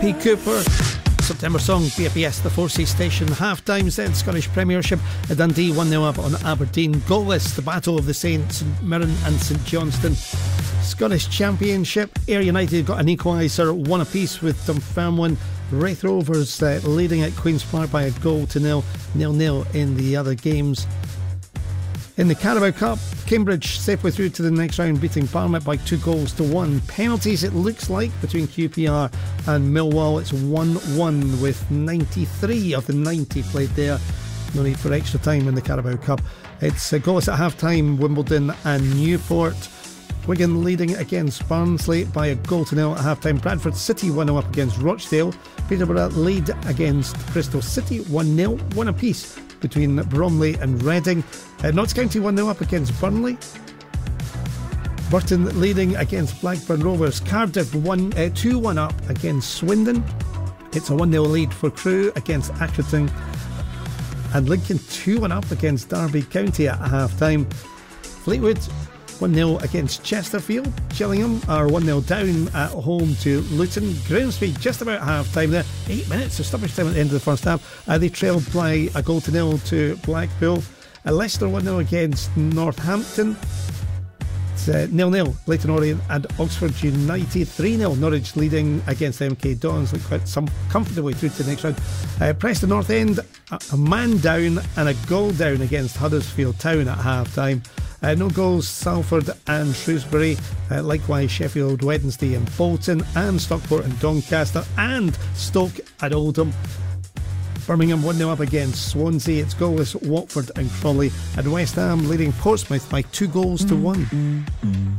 P. Cooper. September song, BFBS, the 4C station. Half-time said Scottish Premiership. Dundee 1-0 up on Aberdeen. Goalless, the Battle of the Saints, St Mirren and St Johnstone. Scottish Championship, Ayr United got an equaliser, 1 apiece with Dunfermline. Raith Rovers leading at Queen's Park by a goal to 0-0 in the other games. In the Carabao Cup, Cambridge safely through to the next round, beating Barnet by 2-1. Penalties, it looks like, between QPR and Millwall. It's 1-1 with 93 of the 90 played there. No need for extra time in the Carabao Cup. It's goalless at half-time, Wimbledon and Newport. Wigan leading against Barnsley by a goal to 0 at half-time. Bradford City 1-0 up against Rochdale. Peterborough lead against Bristol City 1-0, 1 apiece between Bromley and Reading. Notts County 1-0 up against Burnley. Burton leading against Blackburn Rovers. Cardiff 2-1 up against Swindon. It's a 1-0 lead for Crewe against Accrington. And Lincoln 2-1 up against Derby County at half-time. Fleetwood 1-0 against Chesterfield. Gillingham are 1-0 down at home to Luton. Grimsby just about half-time there. 8 minutes of stoppage time at the end of the first half. They trailed by a goal to 0 to Blackpool. Leicester 1-0 against Northampton. It's 0-0 Leyton Orient and Oxford United. 3-0 Norwich leading against MK Dons. Look quite some comfortably through to the next round. Preston North End a man down and a goal down against Huddersfield Town at half-time. No goals, Salford and Shrewsbury. Likewise, Sheffield Wednesday and Bolton, and Stockport and Doncaster, and Stoke at Oldham. Birmingham 1-0 up against Swansea. It's goalless Watford and Crawley. And West Ham leading Portsmouth by 2-1.